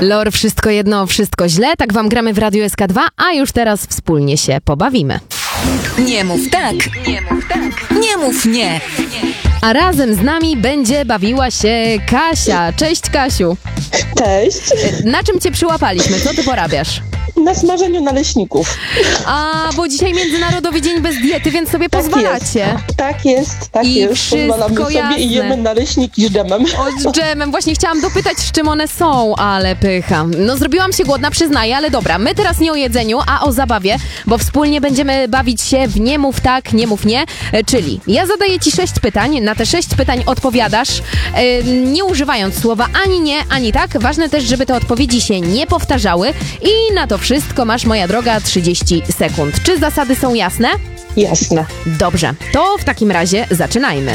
Lor, wszystko jedno, wszystko źle. Tak wam gramy w Radiu SK2, a już teraz wspólnie się pobawimy. Nie mów tak, nie mów tak, nie mów nie. A razem z nami będzie bawiła się Kasia. Cześć, Kasiu. Cześć. Na czym cię przyłapaliśmy? Co ty porabiasz? Na smażeniu naleśników. A, bo dzisiaj Międzynarodowy Dzień bez diety, więc sobie pozwalacie. Tak jest. I Pozwalamy wszystko sobie jasne. i jemy naleśniki z dżemem. O, z dżemem. Właśnie chciałam dopytać, z czym one są, ale pycha. No zrobiłam się głodna, przyznaję, ale dobra. My teraz nie o jedzeniu, a o zabawie, bo wspólnie będziemy bawić się w nie mów tak, nie mów nie. Czyli ja zadaję ci 6 pytań, na te 6 pytań odpowiadasz, nie używając słowa ani nie, ani tak. Ważne też, żeby te odpowiedzi się nie powtarzały i na to wszystko masz, moja droga, 30 sekund. Czy zasady są jasne? Jasne. Dobrze, to w takim razie zaczynajmy.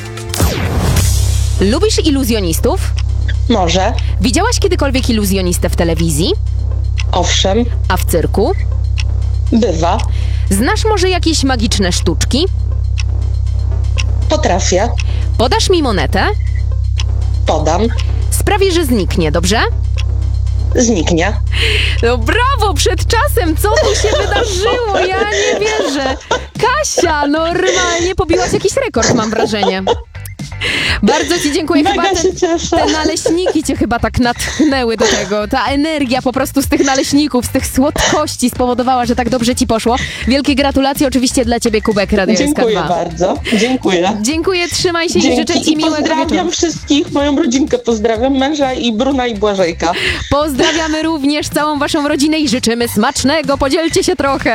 Lubisz iluzjonistów? Może. Widziałaś kiedykolwiek iluzjonistę w telewizji? Owszem. A w cyrku? Bywa. Znasz może jakieś magiczne sztuczki? Potrafię. Podasz mi monetę? Podam. Sprawię, że zniknie, dobrze? Zniknie. No brawo, przed czasem, co tu się wydarzyło? Ja nie wierzę. Kasia, normalnie pobiłaś jakiś rekord, mam wrażenie. Bardzo ci dziękuję. Mega Chyba się cieszę. te naleśniki cię chyba tak natchnęły do tego. Ta energia po prostu z tych naleśników, z tych słodkości spowodowała, że tak dobrze ci poszło. Wielkie gratulacje oczywiście dla ciebie, Kubek, Radio Dziękuję SK2. bardzo. Dziękuję. Dziękuję, trzymaj się i życzę ci miłego wieczoru. Pozdrawiam wszystkich, moją rodzinkę pozdrawiam, męża i Bruna i Błażejka. Pozdrawiamy również całą waszą rodzinę i życzymy smacznego. Podzielcie się trochę.